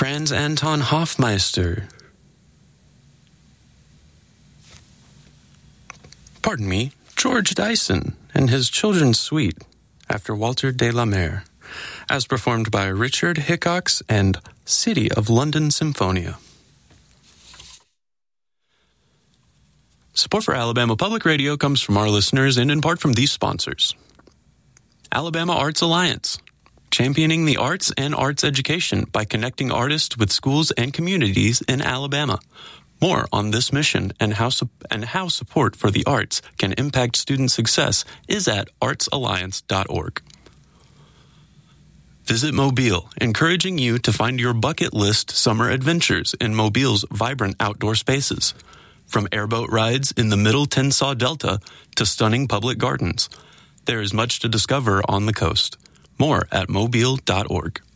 Franz Anton Hofmeister. Pardon me, George Dyson and his Children's Suite, after Walter de la Mare, as performed by Richard Hickox and City of London Symphonia. Support for Alabama Public Radio comes from our listeners and in part from these sponsors. Alabama Arts Alliance, championing the arts and arts education by connecting artists with schools and communities in Alabama. More on this mission and how support for the arts can impact student success is at artsalliance.org. Visit Mobile, encouraging you to find your bucket list summer adventures in Mobile's vibrant outdoor spaces. From airboat rides in the Middle Tensas Delta to stunning public gardens, there is much to discover on the coast. More at mobile.org.